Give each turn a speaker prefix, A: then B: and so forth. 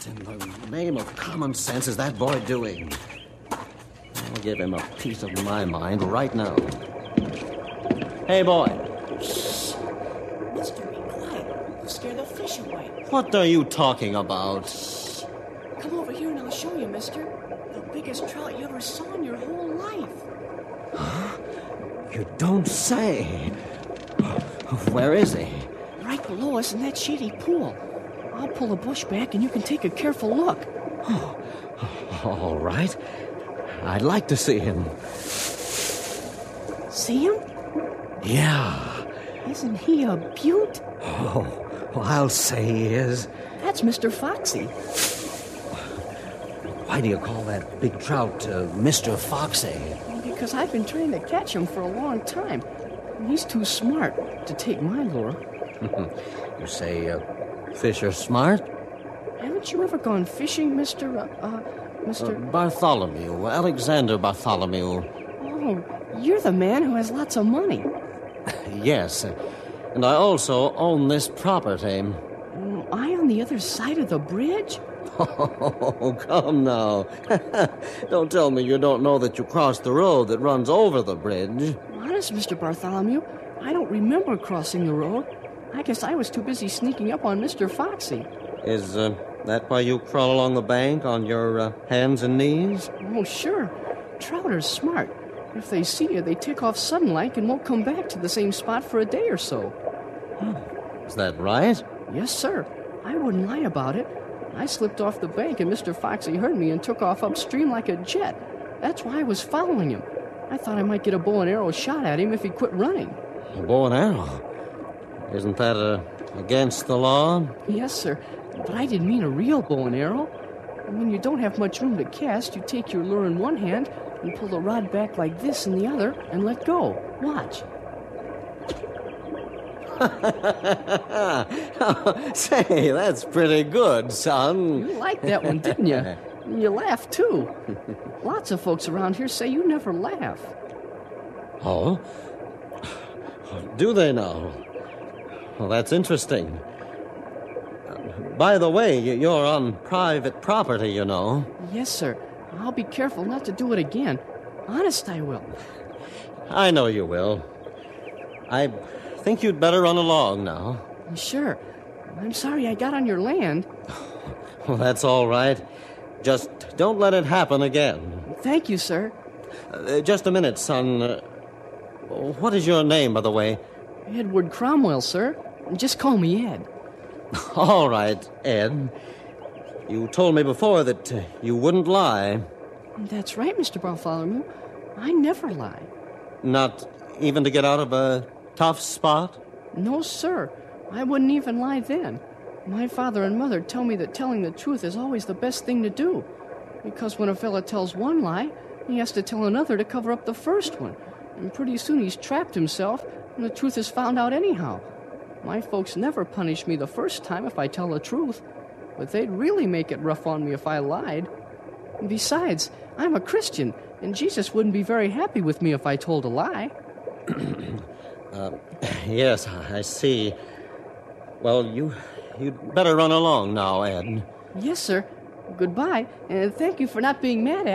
A: What in the name of common sense is that boy doing? I'll give him a piece of my mind right now. Hey, boy.
B: Shh! Mister, be quiet. You'll scare the fish away.
A: What are you talking about?
B: Shh! Come over here and I'll show you, mister. The biggest trout you ever saw in your whole life.
A: Huh? You don't say. Where is he?
B: Right below us in that shady pool. I'll pull the bush back and you can take a careful look.
A: Oh, all right. I'd like to see him.
B: See him?
A: Yeah.
B: Isn't he a beaut?
A: Oh, well, I'll say he is.
B: That's Mr. Foxy.
A: Why do you call that big trout Mr. Foxy?
B: Because I've been trying to catch him for a long time. He's too smart to take my lure.
A: You say fish are smart?
B: Haven't you ever gone fishing, Mr.
A: Bartholomew, Alexander Bartholomew.
B: Oh, you're the man who has lots of money.
A: Yes, and I also own this property.
B: Am I on the other side of the bridge?
A: Oh, come now. Don't tell me you don't know that you crossed the road that runs over the bridge.
B: Honest, Mr. Bartholomew, I don't remember crossing the road. I guess I was too busy sneaking up on Mr. Foxy.
A: Is that why you crawl along the bank on your hands and knees?
B: Oh, sure. Trout are smart. If they see you, they take off sudden-like and won't come back to the same spot for a day or so.
A: Oh, is that right?
B: Yes, sir. I wouldn't lie about it. I slipped off the bank and Mr. Foxy heard me and took off upstream like a jet. That's why I was following him. I thought I might get a bow and arrow shot at him if he quit running.
A: A bow and arrow? Isn't that against the law?
B: Yes, sir. But I didn't mean a real bow and arrow. And when you don't have much room to cast, you take your lure in one hand and pull the rod back like this in the other and let go. Watch.
A: Say, that's pretty good, son.
B: You liked that one, didn't you? And you laughed, too. Lots of folks around here say you never laugh.
A: Oh? Do they now? Well, that's interesting. By the way, you're on private property, you know.
B: Yes, sir. I'll be careful not to do it again. Honest, I will.
A: I know you will. I think you'd better run along now.
B: Sure. I'm sorry I got on your land.
A: Well, that's all right. Just don't let it happen again.
B: Thank you, sir.
A: Just a minute, son. What is your name, by the way?
B: Edward Cromwell, sir. Just call me Ed.
A: All right, Ed. You told me before that you wouldn't lie.
B: That's right, Mr. Bartholomew. I never lie.
A: Not even to get out of a tough spot?
B: No, sir. I wouldn't even lie then. My father and mother tell me that telling the truth is always the best thing to do. Because when a fella tells one lie, he has to tell another to cover up the first one. And pretty soon he's trapped himself, and the truth is found out anyhow. My folks never punish me the first time if I tell the truth, but they'd really make it rough on me if I lied. And besides, I'm a Christian, and Jesus wouldn't be very happy with me if I told a lie.
A: Yes, I see. Well, you'd better run along now, Ed.
B: Yes, sir. Goodbye, and thank you for not being mad at me.